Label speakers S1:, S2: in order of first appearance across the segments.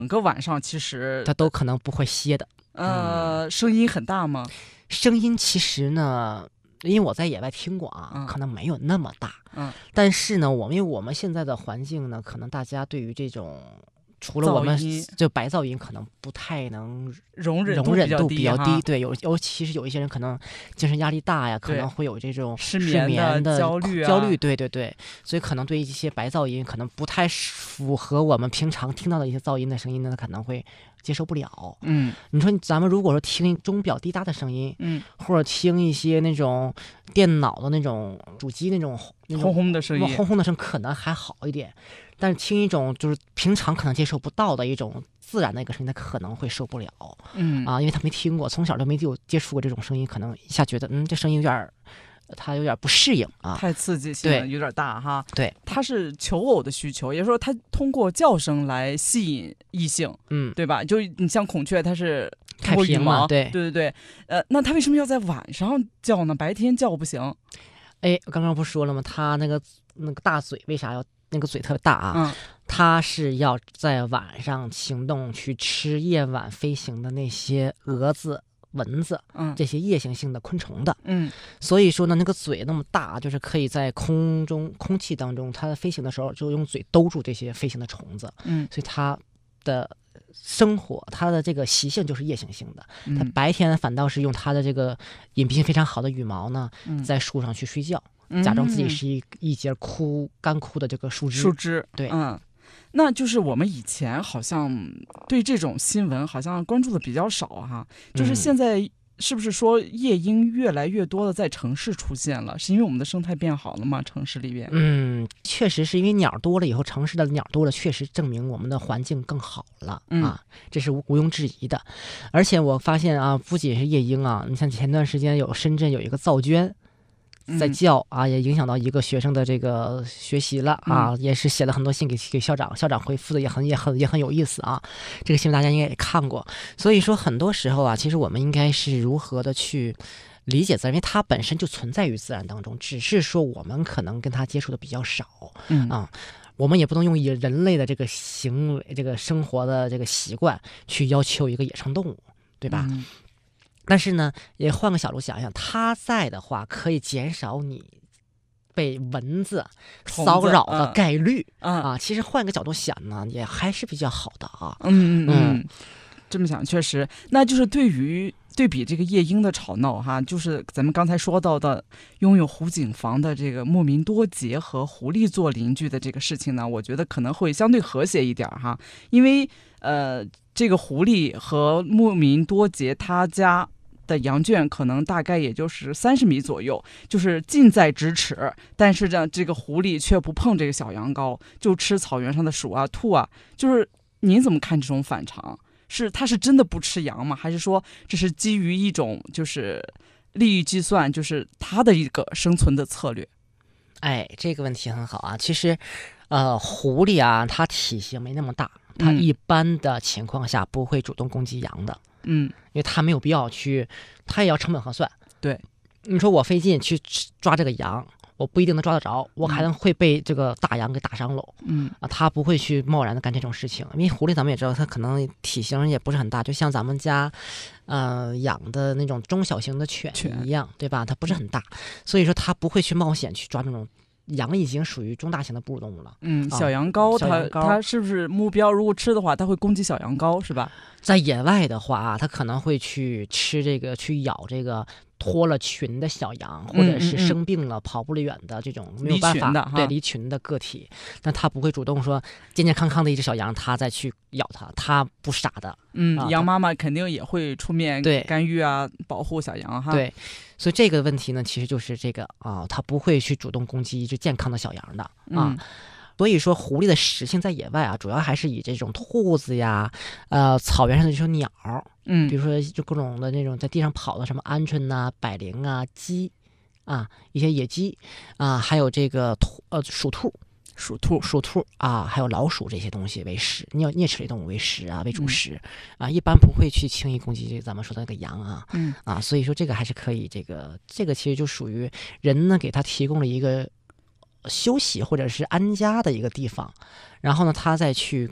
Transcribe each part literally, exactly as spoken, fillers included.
S1: 整个晚上其实
S2: 它都可能不会歇的。
S1: 呃，嗯、声音很大吗？
S2: 声音其实呢，因为我在野外听过啊，
S1: 嗯、
S2: 可能没有那么大。
S1: 嗯，
S2: 但是呢，我们因为我们现在的环境呢，可能大家对于这种除了我们就白噪音可能不太能
S1: 容忍
S2: 容忍度比较低，
S1: 对，
S2: 有尤其是有一些人可能精神压力大呀，可能会有这种
S1: 失
S2: 眠
S1: 的焦虑、啊、
S2: 焦虑，对对对，所以可能对一些白噪音可能不太符合我们平常听到的一些噪音的声音呢，可能会接受不了。
S1: 嗯，
S2: 你说咱们如果说听钟表滴答的声音，
S1: 嗯，
S2: 或者听一些那种电脑的那种主机那种
S1: 轰轰的声音，
S2: 轰轰的声可能还好一点。但是听一种就是平常可能接受不到的一种自然的一个声音，他可能会受不了。
S1: 嗯
S2: 啊，因为他没听过，从小就没有接触过这种声音，可能一下觉得嗯，这声音有点，他有点不适应啊，
S1: 太刺激性了，有点大哈。
S2: 对，
S1: 他是求偶的需求，也就是说他通过叫声来吸引异性，
S2: 嗯，
S1: 对吧？就你像孔雀，它是
S2: 开屏嘛，
S1: 对对对对，呃，那他为什么要在晚上叫呢？白天叫不行？
S2: 哎，刚刚不说了吗？他那个那个大嘴为啥要？那个嘴特别大啊，
S1: 嗯，
S2: 它是要在晚上行动去吃夜晚飞行的那些蛾子、蚊子，
S1: 嗯，
S2: 这些夜行性的昆虫的，
S1: 嗯，
S2: 所以说呢，那个嘴那么大，就是可以在空中、空气当中，它飞行的时候就用嘴兜住这些飞行的虫子，
S1: 嗯，
S2: 所以它的生活，它的这个习性就是夜行性的，
S1: 嗯、
S2: 它白天反倒是用它的这个隐蔽性非常好的羽毛呢，
S1: 嗯、
S2: 在树上去睡觉。假装自己是一一节枯干枯的这个树枝，
S1: 树枝，
S2: 对，
S1: 嗯，那就是我们以前好像对这种新闻好像关注的比较少哈，就是现在是不是说夜莺越来越多的在城市出现了？是因为我们的生态变好了吗？城市里边，
S2: 嗯，确实是因为鸟多了以后，城市的鸟多了，确实证明我们的环境更好了、
S1: 嗯、
S2: 啊，这是毋庸置疑的。而且我发现啊，不仅是夜莺啊，你像前段时间有深圳有一个噪鹃。在叫啊，也影响到一个学生的这个学习了啊，
S1: 嗯、
S2: 也是写了很多信给给校长，校长回复的也很也很也很有意思啊。这个新闻大家应该也看过，所以说很多时候啊，其实我们应该是如何的去理解自然，因为它本身就存在于自然当中，只是说我们可能跟它接触的比较少，
S1: 嗯
S2: 啊，我们也不能用以人类的这个行为、这个生活的这个习惯去要求一个野生动物，对吧？
S1: 嗯，
S2: 但是呢，也换个角度想想，它在的话，可以减少你被蚊子骚扰的概率、
S1: 嗯、
S2: 啊。其实换个角度想呢，也还是比较好的啊。
S1: 嗯嗯嗯，这么想确实，那就是对于对比这个夜莺的吵闹哈，就是咱们刚才说到的拥有湖景房的这个牧民多杰和狐狸做邻居的这个事情呢，我觉得可能会相对和谐一点哈，因为呃。这个狐狸和牧民多杰他家的羊圈可能大概也就是三十米左右，就是近在咫尺，但是呢，这个狐狸却不碰这个小羊羔，就吃草原上的鼠啊、兔啊。就是您怎么看这种反常？是他是真的不吃羊吗？还是说这是基于一种就是利益计算，就是他的一个生存的策略？
S2: 哎，这个问题很好啊。其实，呃，狐狸啊，它体型没那么大。它一般的情况下不会主动攻击羊的，
S1: 嗯，
S2: 因为它没有必要去，它也要成本核算。
S1: 对，
S2: 你说我费劲去抓这个羊，我不一定能抓得着，我可能会被这个大羊给打伤了。
S1: 嗯
S2: 啊，它不会去贸然的干这种事情，因为狐狸咱们也知道，它可能体型也不是很大，就像咱们家，呃，养的那种中小型的犬一样，对吧？它不是很大，所以说它不会去冒险去抓这种。羊已经属于中大型的哺乳动物了。
S1: 嗯，小羊羔，它它是不是目标？如果吃的话，它会攻击小羊羔，是吧？
S2: 在野外的话啊，它可能会去吃这个，去咬这个脱了群的小羊，或者是生病了、嗯嗯、跑不了远的这种没有办法对离群的个体，但它不会主动说健健康康的一只小羊，它再去咬它，它不傻的。
S1: 嗯，
S2: 啊、
S1: 羊妈妈肯定也会出面干预啊，保护小羊哈。
S2: 对。所以这个问题呢，其实就是这个啊，它不会去主动攻击一只健康的小羊的啊。
S1: 嗯、
S2: 所以说，狐狸的食性在野外啊，主要还是以这种兔子呀，呃，草原上的这种鸟，
S1: 嗯，
S2: 比如说就各种的那种在地上跑的什么鹌鹑呐、百灵啊、鸡啊，一些野鸡啊，还有这个兔呃鼠兔。
S1: 鼠兔、
S2: 鼠兔啊，还有老鼠这些东西为食，啮啮齿类动物为食啊，为主食、嗯、啊，一般不会去轻易攻击这个咱们说的那个羊啊，
S1: 嗯
S2: 啊，所以说这个还是可以，这个这个其实就属于人呢给他提供了一个休息或者是安家的一个地方，然后呢他再去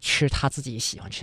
S2: 吃他自己喜欢吃